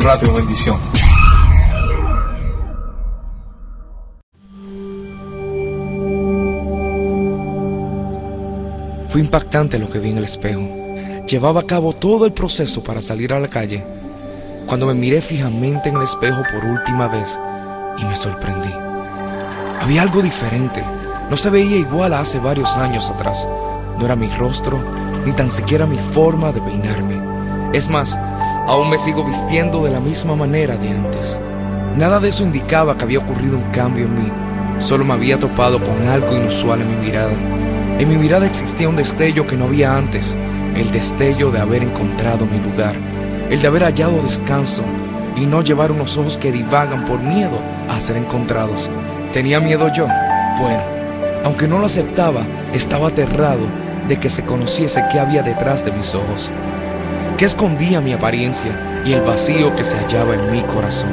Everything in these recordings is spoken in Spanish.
Radio Bendición. Fue impactante lo que vi en el espejo. Llevaba a cabo todo el proceso para salir a la calle, cuando me miré fijamente en el espejo por última vez y me sorprendí. Había algo diferente. No se veía igual a hace varios años atrás. No era mi rostro, ni tan siquiera mi forma de peinarme. Es más, aún me sigo vistiendo de la misma manera de antes. Nada de eso indicaba que había ocurrido un cambio en mí. Solo me había topado con algo inusual en mi mirada. En mi mirada existía un destello que no había antes. El destello de haber encontrado mi lugar. El de haber hallado descanso y no llevar unos ojos que divagan por miedo a ser encontrados. ¿Tenía miedo yo? Bueno, aunque no lo aceptaba, estaba aterrado de que se conociese qué había detrás de mis ojos, qué escondía mi apariencia y el vacío que se hallaba en mi corazón.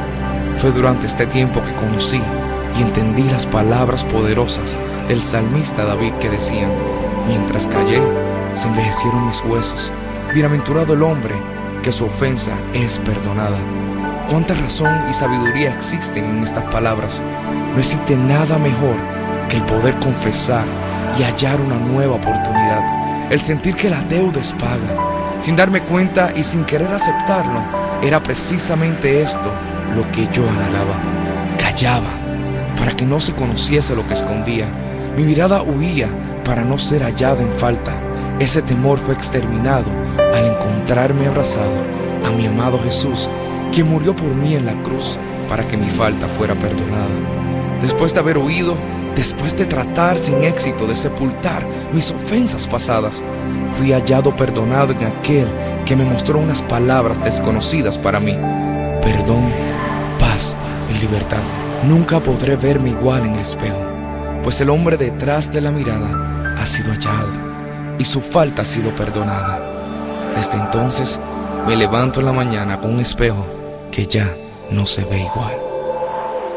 Fue durante este tiempo que conocí y entendí las palabras poderosas del salmista David que decían: mientras callé, se envejecieron mis huesos. Bienaventurado el hombre que su ofensa es perdonada. Cuánta razón y sabiduría existen en estas palabras. No existe nada mejor que el poder confesar y hallar una nueva oportunidad. El sentir que la deuda es paga. Sin darme cuenta y sin querer aceptarlo, era precisamente esto lo que yo anhelaba. Callaba para que no se conociese lo que escondía. Mi mirada huía para no ser hallado en falta. Ese temor fue exterminado al encontrarme abrazado a mi amado Jesús, quien murió por mí en la cruz para que mi falta fuera perdonada. Después de haber huido, después de tratar sin éxito de sepultar mis ofensas pasadas, fui hallado perdonado en aquel que me mostró unas palabras desconocidas para mí: perdón, paz y libertad. Nunca podré verme igual en el espejo, pues el hombre detrás de la mirada ha sido hallado y su falta ha sido perdonada. Desde entonces me levanto en la mañana con un espejo que ya no se ve igual.